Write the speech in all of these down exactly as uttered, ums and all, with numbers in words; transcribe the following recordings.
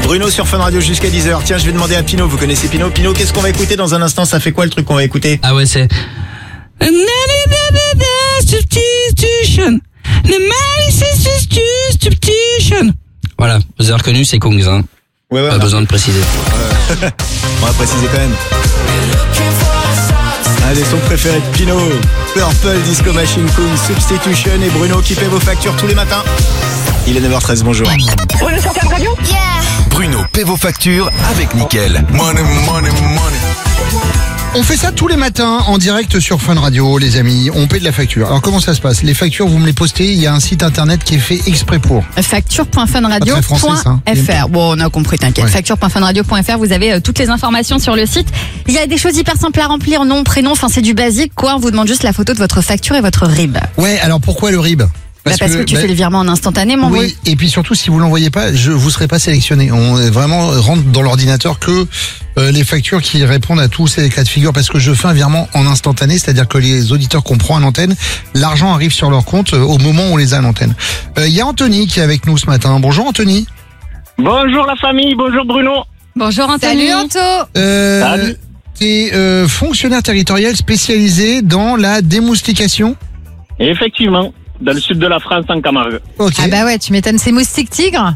Bruno sur Fun Radio jusqu'à dix heures. Tiens, je vais demander à Pino, vous connaissez Pino? Pino, qu'est-ce qu'on va écouter dans un instant? Ça fait quoi le truc qu'on va écouter? Ah ouais, c'est... Voilà, vous avez reconnu, c'est Kungs, hein. Ouais, ouais. Pas besoin de préciser. Euh, on va préciser quand même. Un des sons préférés de Pino, Purple Disco Machine, Kungs, Substitution et Bruno qui paie vos factures tous les matins. Il est neuf heures treize, bonjour. Bruno sur Fun Radio? Yeah. Bruno paie vos factures avec Nickel. Money, money, money. On fait ça tous les matins en direct sur Fun Radio, les amis. On paie de la facture. Alors comment ça se passe? Les factures, vous me les postez. Il y a un site internet qui est fait exprès pour. facture point fun radio Pas très français, ça, hein. F R. Bon, on a compris, t'inquiète. Ouais. facture point fun radio point F R, vous avez euh, toutes les informations sur le site. Il y a des choses hyper simples à remplir, nom, prénom, enfin c'est du basique quoi. On vous demande juste la photo de votre facture et votre R I B. Ouais, alors pourquoi le R I B? Parce, bah parce que, que tu bah, fais le virement en instantané, mon oui, et puis surtout, si vous l'envoyez pas, je vous serez pas sélectionné. On est vraiment rentre dans l'ordinateur que euh, les factures qui répondent à tous ces cas de figure, parce que je fais un virement en instantané, c'est-à-dire que les auditeurs qu'on prend à l'antenne, l'argent arrive sur leur compte euh, au moment où on les a à l'antenne. Il euh, y a Anthony qui est avec nous ce matin. Bonjour Anthony. Bonjour la famille, bonjour Bruno. Bonjour Anthony. Salut Anto. Euh, Salut. T'es euh, fonctionnaire territorial spécialisé dans la démoustication? Et effectivement, dans le sud de la France, en Camargue. Ok. Ah bah ouais, tu m'étonnes, c'est moustique tigre?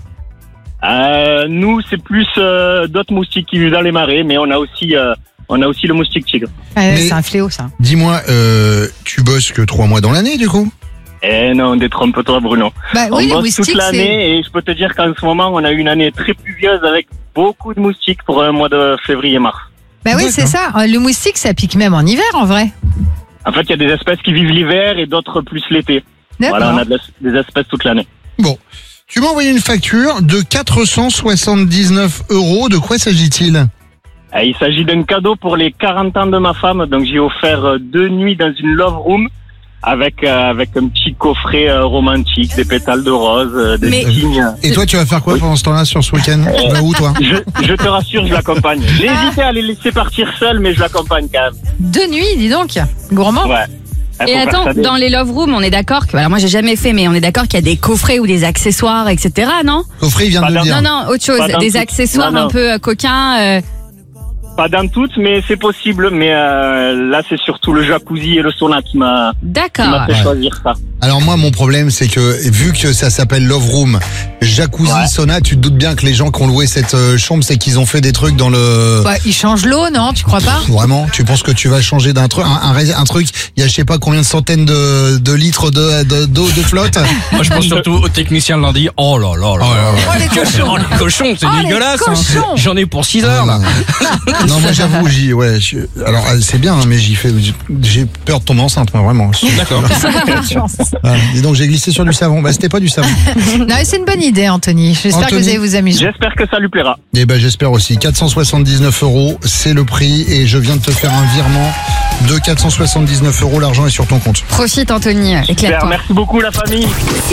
Euh, nous, c'est plus euh, d'autres moustiques qui vivent dans les marais, mais on a aussi, euh, on a aussi le moustique tigre. Ouais, Mais- c'est un fléau ça. Dis-moi, euh, tu bosses que trois mois dans l'année du coup? Eh non, détrompe-toi Bruno. Bah on oui, les bosse moustiques toute c'est... l'année et je peux te dire qu'en ce moment, on a eu une année très pluvieuse avec beaucoup de moustiques pour un mois de février-mars. Bah oui, c'est ça. Le moustique, ça pique même en hiver en vrai. En fait, il y a des espèces qui vivent l'hiver et d'autres plus l'été. D'accord. Voilà, on a de la- des espèces toute l'année. Bon. Tu m'as envoyé une facture de quatre cent soixante-dix-neuf euros. De quoi s'agit-il? Eh, il s'agit d'un cadeau pour les quarante ans de ma femme, donc j'ai offert euh, deux nuits dans une love room avec euh, avec un petit coffret euh, romantique, des pétales de rose, euh, des Mais- signes. Et toi, tu vas faire quoi Oui. pendant ce temps-là sur ce week-end? Tu vas où toi? Je, je te rassure, je l'accompagne. J'ai hésité à les laisser partir seuls, mais je l'accompagne quand même. Deux nuits, dis donc. Gourmand. Ouais. Il Et faut attends, faire ça des- dans les love rooms, on est d'accord que, alors moi j'ai jamais fait, mais on est d'accord qu'il y a des coffrets ou des accessoires, et cetera, non? Coffret, il vient Pas de le dans- dire. Non, non, autre chose, Pas dans des tout. accessoires Non, non. un peu euh, coquins. euh, Pas dans toutes, mais c'est possible. Mais euh, là, c'est surtout le jacuzzi et le sauna qui m'a qui D'accord. m'a fait Ouais. choisir ça. Alors moi, mon problème, c'est que vu que ça s'appelle Love Room, jacuzzi, Ouais. sauna, tu te doutes bien que les gens qui ont loué cette euh, chambre, c'est qu'ils ont fait des trucs dans le... Bah, ils changent l'eau, non? Tu crois pas? Vraiment, tu penses que tu vas changer d'un truc, un, un, ré- un truc, il y a je sais pas combien de centaines de, de litres de, de, d'eau de flotte. Moi, je pense surtout au technicien de lundi. Oh là là là. Oh là là. Oh les cochons! Oh, les cochons, c'est Oh, les dégueulasse. hein. cochons. J'en ai pour six heures, là. Non, moi j'avoue, j'y, ouais, je- alors euh, c'est bien, hein, mais j'y fais, j'ai peur de tomber enceinte, moi, vraiment. D'accord. Voilà. Dis donc, j'ai glissé sur du savon. Bah, c'était pas du savon. Non, mais c'est une bonne idée, Anthony. J'espère Anthony. que vous allez vous amuser. J'espère que ça lui plaira. Eh ben, j'espère aussi. quatre cent soixante-dix-neuf euros, c'est le prix, et je viens de te faire un virement de quatre cent soixante-dix-neuf euros. L'argent est sur ton compte. Profite, Anthony. Super, Éclate-toi. merci beaucoup la famille.